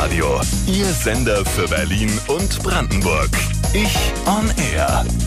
Radio. Ihr Sender für Berlin und Brandenburg. Ich on Air.